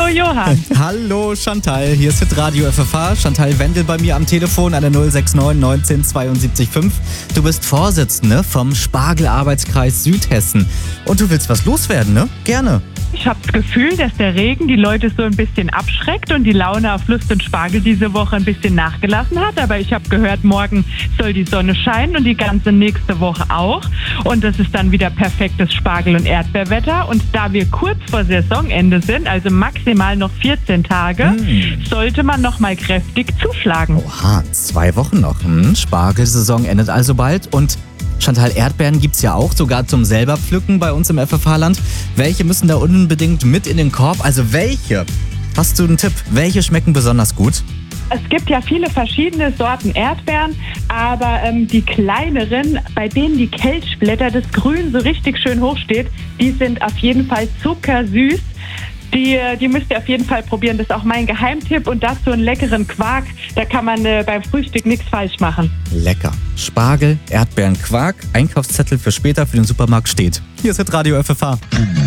Johann. Hallo Chantal, hier ist Hitradio FFH. Chantal Wendel bei mir am Telefon an der 069 19 72 5. Du bist Vorsitzende vom Spargelarbeitskreis Südhessen. Und du willst was loswerden, ne? Gerne. Ich habe das Gefühl, dass der Regen die Leute so ein bisschen abschreckt und die Laune auf Lust und Spargel diese Woche ein bisschen nachgelassen hat. Aber ich habe gehört, morgen soll die Sonne scheinen und die ganze nächste Woche auch. Und das ist dann wieder perfektes Spargel- und Erdbeerwetter. Und da wir kurz vor Saisonende sind, also maximal noch 14 Tage, sollte man noch mal kräftig zuschlagen. Oha, 2 Wochen noch. Spargelsaison endet also bald und Chantal, Erdbeeren gibt's ja auch, sogar zum selber pflücken bei uns im FFH-Land. Welche müssen da unbedingt mit in den Korb? Also welche? Hast du einen Tipp? Welche schmecken besonders gut? Es gibt ja viele verschiedene Sorten Erdbeeren, aber die kleineren, bei denen die Kelchblätter, das Grün so richtig schön hoch steht, die sind auf jeden Fall zuckersüß. Die müsst ihr auf jeden Fall probieren. Das ist auch mein Geheimtipp. Und dazu einen leckeren Quark. Da kann man beim Frühstück nichts falsch machen. Lecker. Spargel, Erdbeeren, Quark. Einkaufszettel für später für den Supermarkt steht. Hier ist Hitradio FFH.